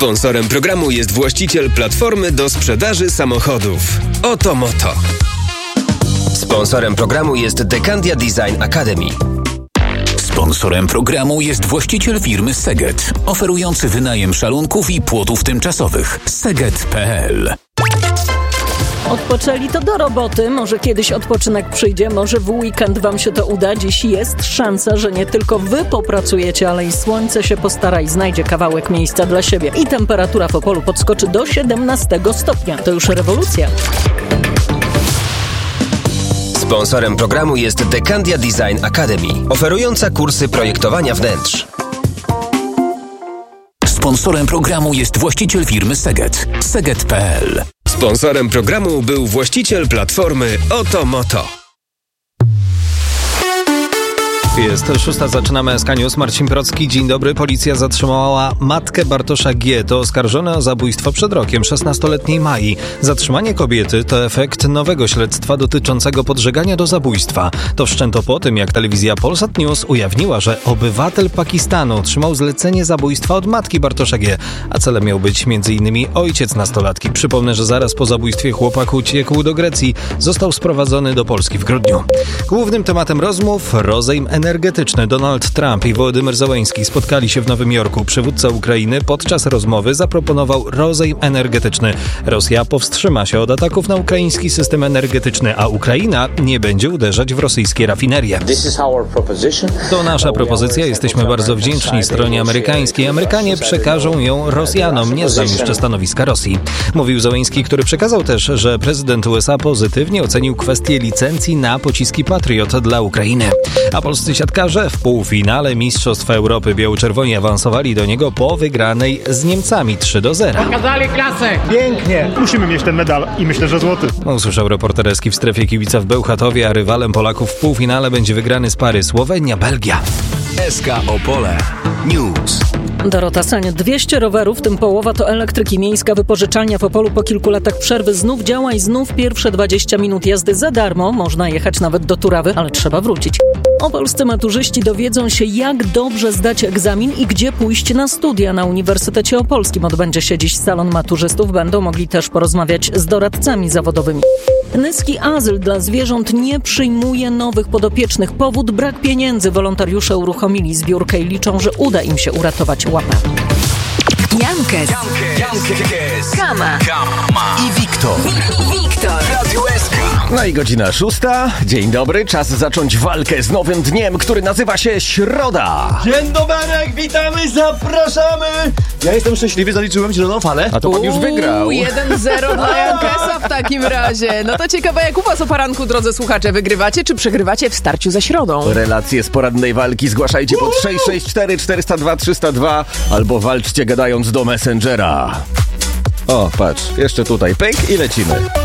Sponsorem programu jest właściciel platformy do sprzedaży samochodów Otomoto. Sponsorem programu jest Decandia Design Academy. Sponsorem programu jest właściciel firmy Seget, oferujący wynajem szalunków i płotów tymczasowych. Seget.pl. Odpoczęli to do roboty. Może kiedyś odpoczynek przyjdzie, może w weekend wam się to uda. Dziś jest szansa, że nie tylko wy popracujecie, ale i słońce się postara i znajdzie kawałek miejsca dla siebie. I temperatura w Opolu podskoczy do 17 stopnia. To już rewolucja. Sponsorem programu jest Decandia Design Academy, oferująca kursy projektowania wnętrz. Sponsorem programu jest właściciel firmy Seget. Seget.pl. Sponsorem programu był właściciel platformy Otomoto. Jest 6, zaczynamy SK News. Marcin Procki, dzień dobry. Policja zatrzymała matkę Bartosza G. To oskarżone o zabójstwo przed rokiem 16-letniej Mai. Zatrzymanie kobiety to efekt nowego śledztwa dotyczącego podżegania do zabójstwa. To wszczęto po tym, jak telewizja Polsat News ujawniła, że obywatel Pakistanu otrzymał zlecenie zabójstwa od matki Bartosza G., a celem miał być m.in. ojciec nastolatki. Przypomnę, że zaraz po zabójstwie chłopak uciekł do Grecji. Został sprowadzony do Polski w grudniu. Głównym tematem rozmów rozejm energetyczny. Donald Trump i Wołodymyr Zełenski spotkali się w Nowym Jorku. Przywódca Ukrainy podczas rozmowy zaproponował rozejm energetyczny. Rosja powstrzyma się od ataków na ukraiński system energetyczny, a Ukraina nie będzie uderzać w rosyjskie rafinerie. To nasza propozycja. Jesteśmy bardzo wdzięczni stronie amerykańskiej. Amerykanie przekażą ją Rosjanom. Nie znam jeszcze stanowiska Rosji. Mówił Zełenski, który przekazał też, że prezydent USA pozytywnie ocenił kwestię licencji na pociski Patriot dla Ukrainy. A polscy siatkarze w półfinale Mistrzostw Europy biało-czerwoni awansowali do niego po wygranej z Niemcami 3-0. Pokazali klasę! Pięknie! Musimy mieć ten medal i myślę, że złoty. Usłyszał reporter Eski w strefie kibica w Bełchatowie, a rywalem Polaków w półfinale będzie wygrany z pary Słowenia-Belgia. SK Opole News. Dorota Sanie, 200 rowerów, w tym połowa to elektryki. Miejska wypożyczalnia w Opolu po kilku latach przerwy znów działa i znów pierwsze 20 minut jazdy za darmo. Można jechać nawet do Turawy, ale trzeba wrócić. Opolscy maturzyści dowiedzą się, jak dobrze zdać egzamin i gdzie pójść na studia. Na Uniwersytecie Opolskim odbędzie się dziś salon maturzystów. Będą mogli też porozmawiać z doradcami zawodowymi. Nyski azyl dla zwierząt nie przyjmuje nowych podopiecznych. Powód: brak pieniędzy. Wolontariusze uruchomili zbiórkę i liczą, że uda im się uratować łapę. Jankes, Kama i Wiktor. Radio SK. No i godzina 6. Dzień dobry, czas zacząć walkę z nowym dniem, który nazywa się Środa. Dzień dobry, witamy, zapraszamy! Ja jestem szczęśliwy, zaliczyłem zieloną falę. A to pan już wygrał. 1-0 dla Jankesa w takim razie. No to ciekawe, jak u was o poranku, drodzy słuchacze, wygrywacie czy przegrywacie w starciu ze Środą? Relacje z porannej walki zgłaszajcie pod 664 402 302 albo walczcie gadając do Messengera. O, patrz, jeszcze tutaj pyk i lecimy.